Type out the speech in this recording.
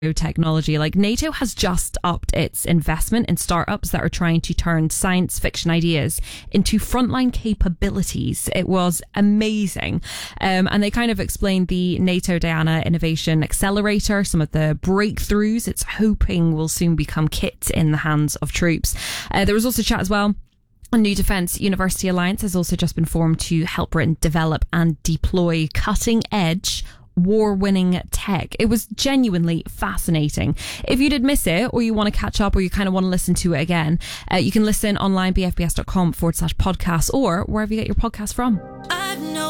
technology. Like, NATO has just upped its investment in startups that are trying to turn science fiction ideas into frontline capabilities. It was amazing. And they kind of explained the NATO Diana Innovation Accelerator, some of the breakthroughs it's hoping will soon become kit in the hands of troops. There was also chat as well. A new Defence University Alliance has also just been formed to help Britain develop and deploy cutting-edge war-winning tech. It was genuinely fascinating. If you did miss it, or you want to catch up, or you kind of want to listen to it again, you can listen online, bfbs.com/podcast, or wherever you get your podcast from.